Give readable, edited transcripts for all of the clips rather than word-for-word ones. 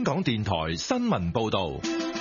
香港電台新聞報道。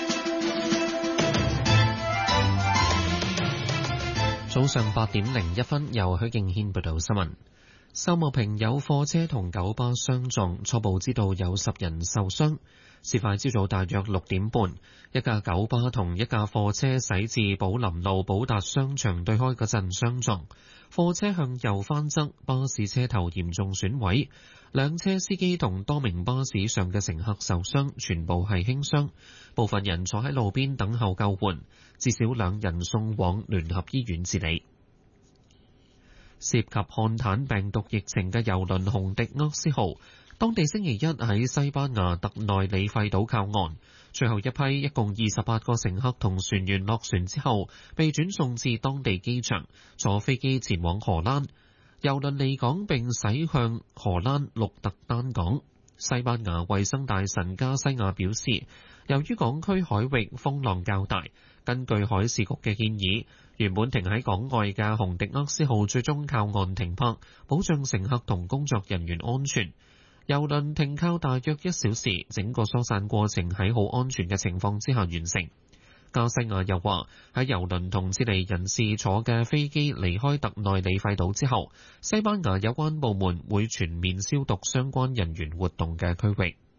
早上8點01分，由許敬軒報道新聞。秀茂坪有貨車同九巴相撞，初步知道有10人受傷。事發朝早大約6點半，一架九巴同一架貨車駛至寶林路寶達商場對開嗰陣相撞，貨車向右翻側，巴士車頭嚴重損毀，兩車司機同多名巴士上嘅乘客受傷，全部係輕傷，部分人坐喺路邊等候救援，至少2人送往聯合醫院治理。涉及漢坦病毒疫情嘅郵輪紅迪厄斯號，當地星期一喺西班牙特內里費島靠岸，最後一批一共28個乘客同船員落船之後，被轉送至當地機場，坐飛機前往荷蘭。郵輪離港並駛向荷蘭鹿特丹港。西班牙衛生大臣加西亞表示，由於港區海域風浪較大，根據海事局嘅建議，原本停喺港外嘅紅迪厄斯號最終靠岸停泊，保障乘客同工作人員安全。郵輪停靠大約1小時，整個疏散過程喺好安全嘅情況之下完成。加西亞又話，喺郵輪同智利人士坐嘅飛機離開特內里費島之後，西班牙有關部門會全面消毒相關人員活動嘅區域。